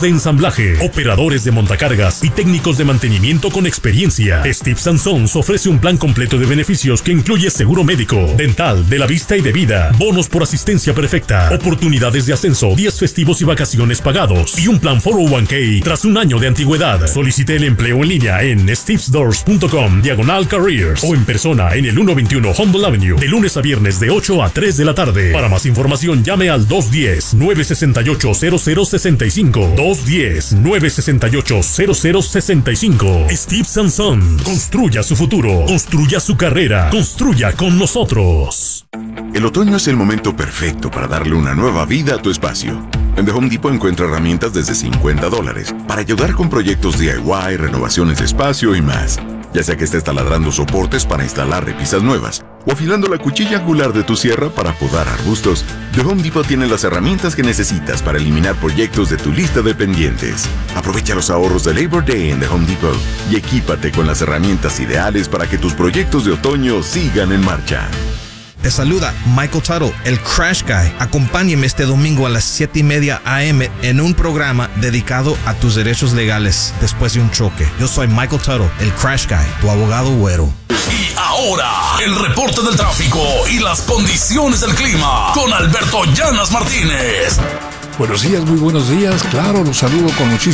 de ensamblaje, operadores de montacargas y técnicos de mantenimiento con experiencia. Steve Sons ofrece un plan completo de beneficios que incluye seguro médico, dental, de la vista y de vida, bonos por asistencia perfecta, oportunidades de ascenso, días festivos y vacaciones pagados y un plan 401k tras un año de antigüedad. Solicite el empleo en línea en stevesdoors.com/careers o en persona en el 121 Humboldt Avenue de lunes a viernes de 8 a 3 de la tarde. Para más información llame al 210-968-0065. 210-968-0065. Steve Sanson. Construya su futuro. Construya su carrera. Construya con nosotros. El otoño es el momento perfecto para darle una nueva vida a tu espacio. En The Home Depot encuentra herramientas desde $50 para ayudar con proyectos DIY, renovaciones de espacio y más. Ya sea que estés taladrando soportes para instalar repisas nuevas o afilando la cuchilla angular de tu sierra para podar arbustos, The Home Depot tiene las herramientas que necesitas para eliminar proyectos de tu lista de pendientes. Aprovecha los ahorros de Labor Day en The Home Depot y equípate con las herramientas ideales para que tus proyectos de otoño sigan en marcha. Te saluda Michael Tuttle, el Crash Guy. Acompáñeme este domingo a las 7:30 a.m. en un programa dedicado a tus derechos legales después de un choque. Yo soy Michael Tuttle, el Crash Guy, tu abogado güero. Y ahora, el reporte del tráfico y las condiciones del clima con Alberto Llanas Martínez. Buenos días, muy buenos días. Claro, los saludo con muchísimo